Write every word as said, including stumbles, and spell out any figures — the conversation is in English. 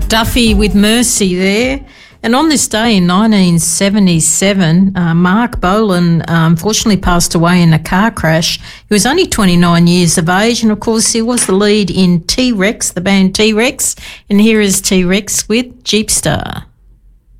Duffy with Mercy there. And on this day in nineteen seventy-seven, uh, Mark Bolan um, unfortunately passed away in a car crash. He was only twenty-nine years of age, and of course he was the lead in T-Rex, the band T-Rex. And here is T-Rex with Jeepstar.